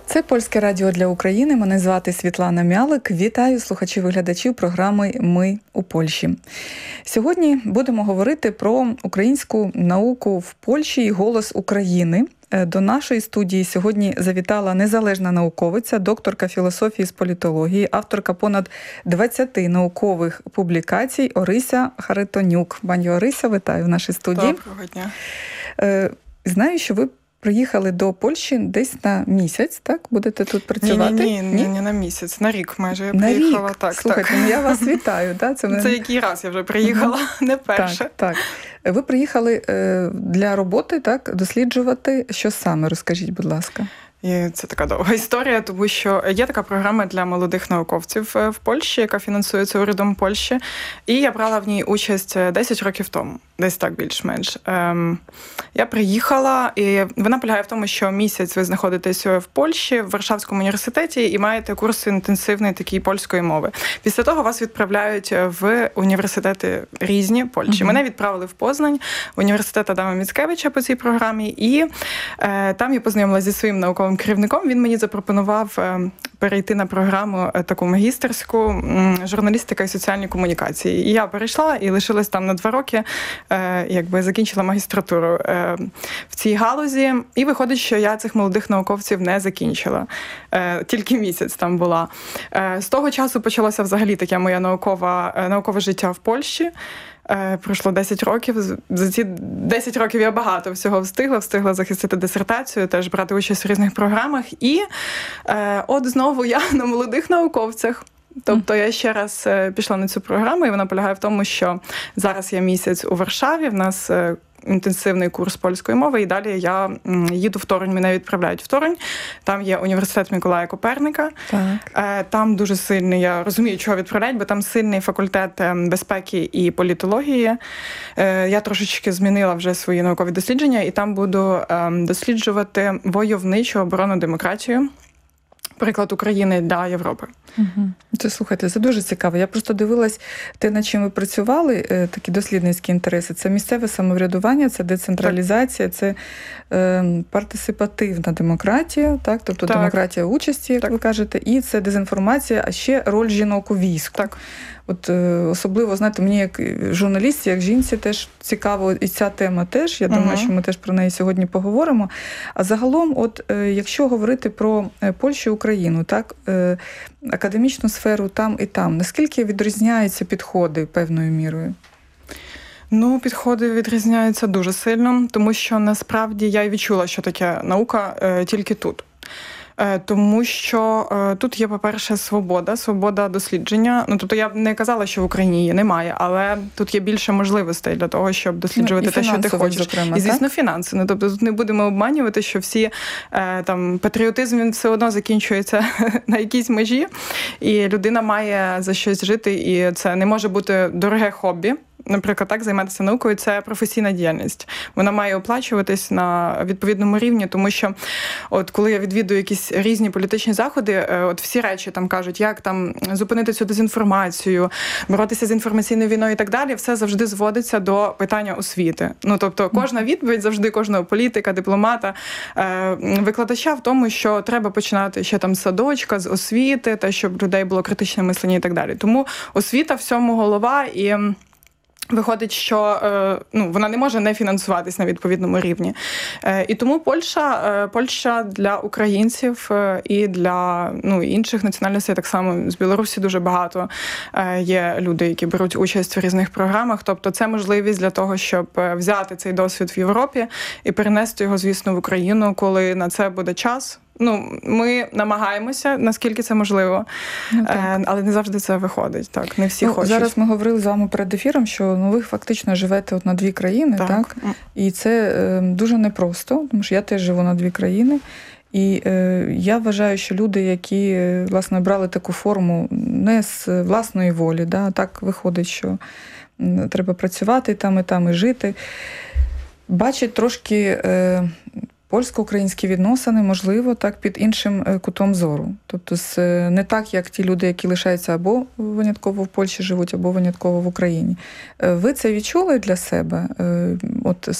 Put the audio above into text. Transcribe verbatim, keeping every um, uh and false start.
Це Польське радіо для України. Мене звати Світлана Мялик. Вітаю слухачів-глядачів програми «Ми у Польщі». Сьогодні будемо говорити про українську науку в Польщі і «Голос України». До нашої студії сьогодні завітала незалежна науковиця, докторка філософії з політології, авторка понад двадцяти наукових публікацій Орися Харитонюк. Пані Орися, вітаю в нашій студії. Доброго дня. Знаю, що ви приїхали до Польщі десь на місяць, так? Будете тут працювати? Ні, ні, ні, не на місяць, на рік майже я на приїхала. Рік? Так, Слухайте, так. Ну, я вас вітаю. Да? Це, Це який раз я вже приїхала, не перше. Так, так. Ви приїхали для роботи, так, досліджувати, що саме? Розкажіть, будь ласка. І це така довга історія, тому що є така програма для молодих науковців в Польщі, яка фінансується урядом Польщі, і я брала в ній участь десять років тому, десь так більш-менш. Ем, я приїхала, і вона полягає в тому, що місяць ви знаходитесь в Польщі, в Варшавському університеті, і маєте курс інтенсивний такий польської мови. Після того вас відправляють в університети різні Польщі. Uh-huh. Мене відправили в Познань, в університет Адама Міцкевича по цій програмі, і е, там я познайомилася зі своїм науковим керівником. Він мені запропонував перейти на програму таку магістерську журналістика і соціальні комунікації. І я перейшла і лишилась там на два роки, якби закінчила магістратуру в цій галузі. І виходить, що я цих молодих науковців не закінчила. Тільки місяць там була. З того часу почалося взагалі таке моє наукове, наукове життя в Польщі. Пройшло десять років. За ці десять років я багато всього встигла. Встигла захистити дисертацію, теж брати участь в різних програмах. І е, от знову я на молодих науковцях. Тобто я ще раз пішла на цю програму, і вона полягає в тому, що зараз я місяць у Варшаві, в нас інтенсивний курс польської мови, і далі я їду в Торунь, мене відправляють в Торунь. Там є університет Миколая Коперника. Так. Там дуже сильний, я розумію, чого відправляють, бо там сильний факультет безпеки і політології. Я трошечки змінила вже свої наукові дослідження, і там буду досліджувати войовничу оборонну демократію. Приклад України для Європи. Угу. Це, слухайте, це дуже цікаво. Я просто дивилась те, над чим ви працювали, такі дослідницькі інтереси. Це місцеве самоврядування, це децентралізація, так. Це е, партисипативна демократія, так? Тобто так. демократія участі, як так. ви кажете, і це дезінформація, а ще роль жінок у війську. Так. От особливо, знаєте, мені як журналістці, як жінці теж цікаво і ця тема теж. Я uh-huh. думаю, що ми теж про неї сьогодні поговоримо. А загалом, от якщо говорити про Польщу і Україну, так, академічну сферу там і там, наскільки відрізняються підходи певною мірою? Ну, підходи відрізняються дуже сильно, тому що насправді я й відчула, що таке наука е, тільки тут. Тому що е, тут є, по-перше, свобода, свобода дослідження. Ну, тобто я б не казала, що в Україні її немає, але тут є більше можливостей для того, щоб досліджувати ну, те, що ти хочеш. Зокрема, і, звісно, так? фінанси. Ну, тобто тут не будемо обманювати, що всі е, там патріотизм, він все одно закінчується на якійсь межі, і людина має за щось жити, і це не може бути дороге хобі. Наприклад, так, займатися наукою – це професійна діяльність. Вона має оплачуватись на відповідному рівні, тому що от коли я відвідую якісь різні політичні заходи, от всі речі там кажуть, як там зупинити цю дезінформацію, боротися з інформаційною війною і так далі, все завжди зводиться до питання освіти. Ну, тобто кожна відповідь завжди кожного політика, дипломата, викладача в тому, що треба починати ще там з садочка, з освіти, те, щоб людей було критичне мислення і так далі. Тому освіта всьому голова, і виходить, що ну, вона не може не фінансуватись на відповідному рівні. І тому Польща, Польща для українців і для ну, інших національностей, так само з Білорусі дуже багато є люди, які беруть участь в різних програмах. Тобто це можливість для того, щоб взяти цей досвід в Європі і перенести його, звісно, в Україну, коли на це буде час. Ну, ми намагаємося, наскільки це можливо, ну, але не завжди це виходить. Так, не всі ну, хочуть. Зараз ми говорили з вами перед ефіром, що ну, ви фактично живете от на дві країни, так? так? І це е, дуже непросто, тому що я теж живу на дві країни. І е, я вважаю, що люди, які, власне, брали таку форму не з власної волі, да, так виходить, що треба працювати там і там і жити, бачать трошки Е, польсько-українські відносини, можливо, так під іншим кутом зору. Тобто не так, як ті люди, які лишаються або винятково в Польщі живуть, або винятково в Україні. Ви це відчули для себе? От